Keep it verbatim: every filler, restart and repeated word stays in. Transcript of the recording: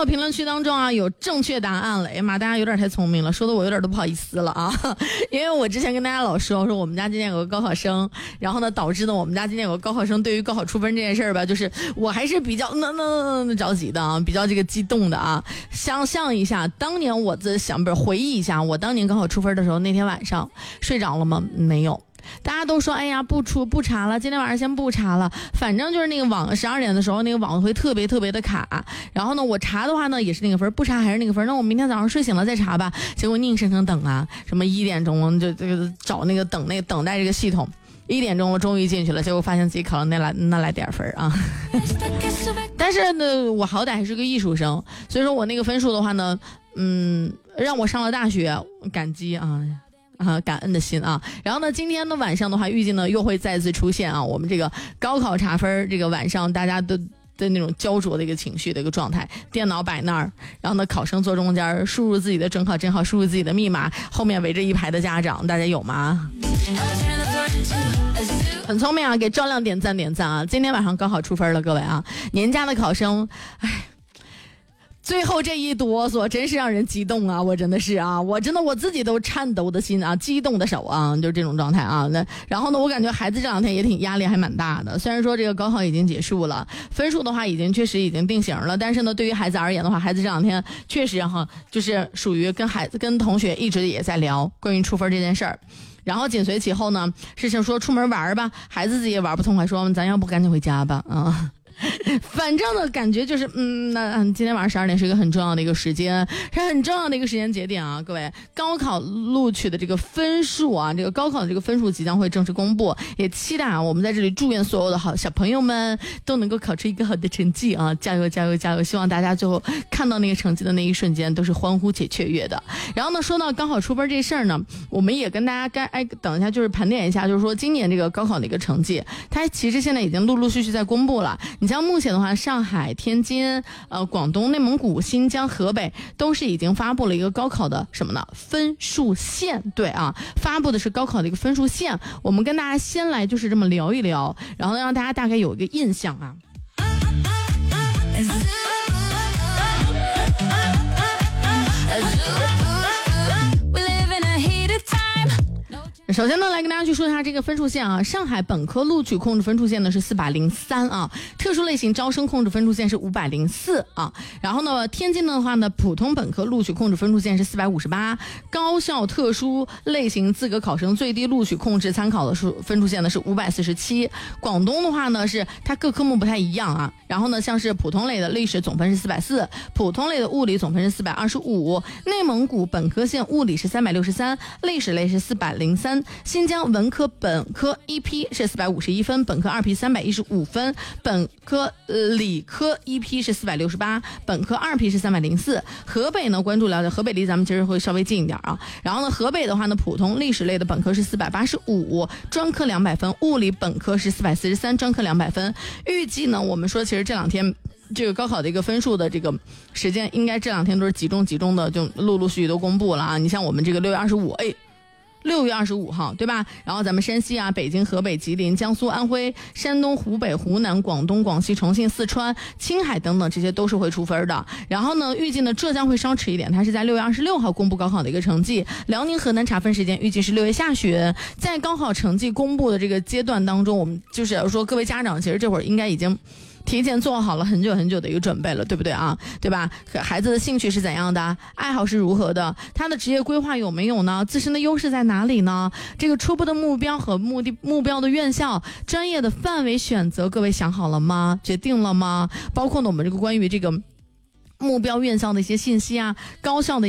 评论区当中啊有正确答案了，哎呀妈，大家有点太聪明了，说的我有点都不好意思了啊，因为我之前跟大家老说说我们家今年有个高考生，然后呢导致呢我们家今年有个高考生对于高考出分这件事儿吧，就是我还是比较那那那着急的啊，比较这个激动的啊。想象一下，当年我自想不是回忆一下，我当年高考出分的时候，那天晚上睡着了吗？没有。大家都说哎呀不出不查了，今天晚上先不查了，反正就是那个网十二点的时候那个网会特别特别的卡，然后呢我查的话呢也是那个分，不查还是那个分，那我明天早上睡醒了再查吧。结果硬生生等啊，什么一点钟就这个找那个等那个等待这个系统，一点钟了终于进去了，结果发现自己考了那来那来点分啊。但是呢我好歹还是个艺术生，所以说我那个分数的话呢嗯让我上了大学，感激啊啊，感恩的心啊！然后呢，今天的晚上的话，预计呢又会再次出现啊，我们这个高考查分，这个晚上大家都的那种焦灼的一个情绪的一个状态，电脑摆那儿，然后呢，考生坐中间，输入自己的准考证号，输入自己的密码，后面围着一排的家长，大家有吗？很聪明啊，给赵亮点赞点赞啊！今天晚上高考出分了，各位啊，年假的考生，哎。最后这一哆嗦真是让人激动啊，我真的是啊，我真的我自己都颤抖的心啊，激动的手啊，就是这种状态啊。那然后呢我感觉孩子这两天也挺压力还蛮大的，虽然说这个高考已经结束了，分数的话已经确实已经定型了，但是呢对于孩子而言的话，孩子这两天确实哈就是属于跟孩子跟同学一直也在聊关于出分这件事儿。然后紧随其后呢是想说出门玩吧，孩子自己也玩不痛快，说咱要不赶紧回家吧啊。反正的感觉就是嗯那今天晚上十二点是一个很重要的一个时间，是很重要的一个时间节点啊，各位，高考录取的这个分数啊，这个高考的这个分数即将会正式公布，也期待啊我们在这里祝愿所有的好小朋友们都能够考出一个好的成绩啊，加油加油加油，希望大家最后看到那个成绩的那一瞬间都是欢呼且雀跃的。然后呢说到高考出分这事儿呢，我们也跟大家该哎等一下就是盘点一下，就是说今年这个高考的一个成绩，它其实现在已经陆陆续续在公布了。你像目前的话，上海、天津、呃、广东、内蒙古、新疆、河北都是已经发布了一个高考的什么呢？分数线。对啊，发布的是高考的一个分数线。我们跟大家先来就是这么聊一聊，然后让大家大概有一个印象啊。首先呢，来跟大家去说一下这个分数线啊。上海本科录取控制分数线呢是四百零三啊，特殊类型招生控制分数线是五百零四啊。然后呢，天津的话呢，普通本科录取控制分数线是四百五十八，高校特殊类型资格考生最低录取控制参考的数分数线呢是五百四十七。广东的话呢是它各科目不太一样啊。然后呢，像是普通类的历史总分是四百四，普通类的物理总分是四百二十五，内蒙古本科线物理是三百六十三，历史类是四百零三。新疆文科本科一批是四百五十一分，本科二批三百一十五分，本科、呃、理科一批是四百六十八，本科二批是三百零四。河北呢，关注了解，河北离咱们其实会稍微近一点啊。然后呢，河北的话呢，普通历史类的本科是四百八十五，专科两百分，物理本科是四百四十三，专科两百分。预计呢，我们说其实这两天这个高考的一个分数的这个时间，应该这两天都是集中集中的，就陆陆续续都公布了啊。你像我们这个六月二十五，哎。六月二十五号，对吧？然后咱们山西啊、北京、河北、吉林、江苏、安徽、山东、湖北、湖南、广东、广西、重庆、四川、青海等等，这些都是会出分的。然后呢，预计呢浙江会稍迟一点，它是在六月二十六号公布高考的一个成绩。辽宁、河南查分时间预计是六月下旬。在高考成绩公布的这个阶段当中，我们就是说各位家长，其实这会儿应该已经提前做好了很久很久的一个准备了，对不对啊？对吧？孩子的兴趣是怎样的？爱好是如何的？他的职业规划有没有呢？自身的优势在哪里呢？这个初步的目标和目的目标的院校、专业的范围选择，各位想好了吗？决定了吗？包括呢，我们这个关于这个目标院校的一些信息啊，高校的